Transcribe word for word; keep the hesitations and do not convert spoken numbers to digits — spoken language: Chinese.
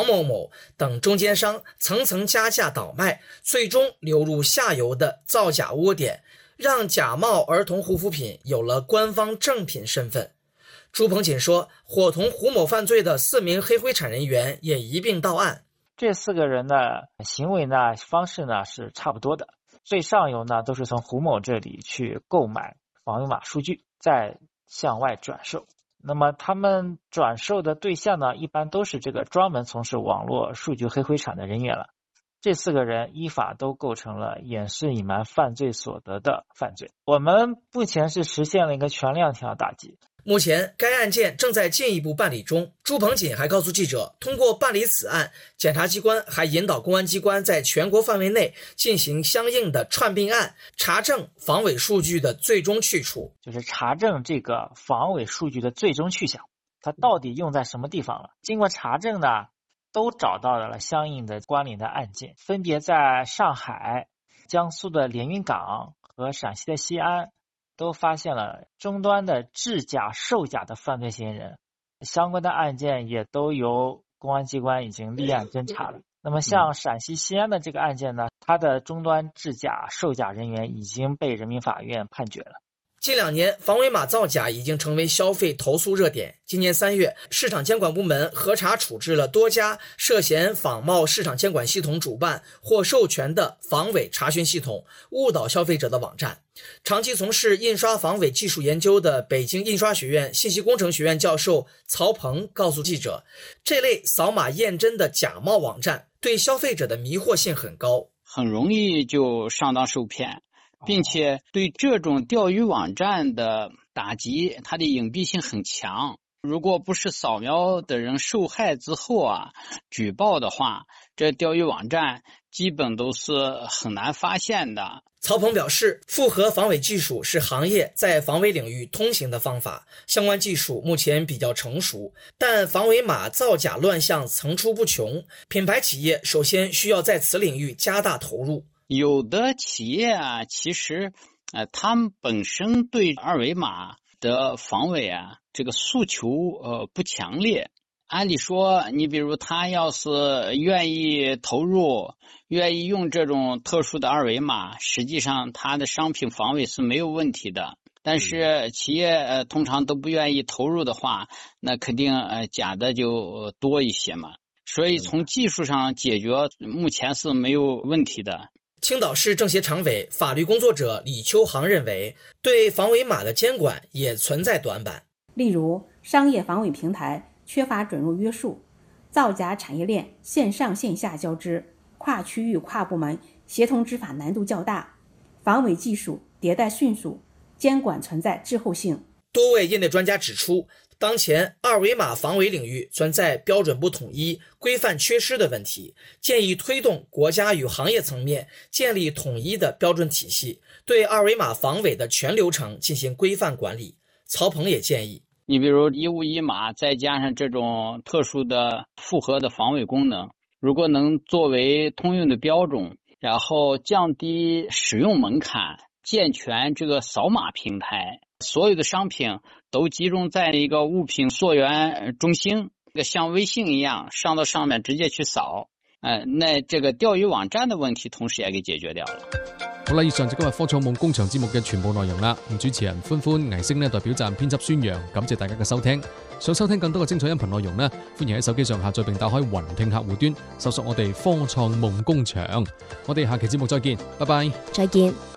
王某某等中间商层层加价倒卖，最终流入下游的造假窝点，让假冒儿童护肤品有了官方正品身份。朱鹏锦说，伙同胡某犯罪的四名黑灰产人员也一并到案。 这四个人的行为呢，方式呢是差不多的。最上游呢都是从胡某这里去购买防伪码数据，再向外转售。那么他们转售的对象呢，一般都是这个专门从事网络数据黑灰产的人员了。这四个人依法都构成了掩饰隐瞒犯罪所得的犯罪。我们目前是实现了一个全链条打击。 目前该案件正在进一步办理中。朱鹏锦还告诉记者，通过办理此案，检察机关还引导公安机关在全国范围内进行相应的串并案，查证防伪数据的最终去处， 就是查证这个防伪数据的最终去向，它到底用在什么地方了。经过查证呢，都找到了相应的关联的案件，分别在上海、江苏的连云港和陕西的西安都发现了终端的制假售假的犯罪嫌疑人，相关的案件也都由公安机关已经立案侦查了。那么像陕西西安的这个案件呢，它的终端制假售假人员已经被人民法院判决了。 近两年，防伪码造假已经成为消费投诉热点。今年三月，市场监管部门核查处置了多家涉嫌仿冒市场监管系统主办或授权的防伪查询系统，误导消费者的网站。长期从事印刷防伪技术研究的北京印刷学院信息工程学院教授曹鹏告诉记者，这类扫码验真的假冒网站对消费者的迷惑性很高， 很容易就上当受骗。并且对这种钓鱼网站的打击，它的隐蔽性很强。如果不是扫描的人受害之后啊举报的话，这钓鱼网站基本都是很难发现的。 曹鹏表示，复合防伪技术是行业在防伪领域通行的方法，相关技术目前比较成熟，但防伪码造假乱象层出不穷，品牌企业首先需要在此领域加大投入。 有的企业啊，其实呃，他们本身对二维码的防伪啊，这个诉求呃不强烈。按理说，你比如他要是愿意投入，愿意用这种特殊的二维码，实际上他的商品防伪是没有问题的。但是企业呃通常都不愿意投入的话，那肯定呃假的就多一些嘛。所以从技术上解决，目前是没有问题的。 青岛市政协常委、法律工作者李秋航认为，对防伪码的监管也存在短板。 例如，商业防伪平台缺乏准入约束，造假产业链线上线下交织，跨区域跨部门协同执法难度较大，防伪技术迭代迅速，监管存在滞后性。 多位业内专家指出，当前二维码防伪领域存在标准不统一、规范缺失的问题，建议推动国家与行业层面建立统一的标准体系，对二维码防伪的全流程进行规范管理。曹鹏也建议， 你比如一物一码，再加上这种特殊的复合的防伪功能，如果能作为通用的标准，然后降低使用门槛，健全这个扫码平台，所有的商品都集中在一个物品溯源中心，像微信一样上到上面直接去掃，呃，那這個釣魚網站的問題同時也給解決掉了。 好啦，以上就今日科創夢工場節目嘅全部內容啦。咁主持人歡歡、倪星呢代表站編輯宣揚，感謝大家嘅收聽。想收聽更多嘅精彩音頻內容呢，歡迎喺手機上下載並打開雲聽客戶端，搜索我哋科創夢工場。我哋下期節目再見，拜拜。 再見。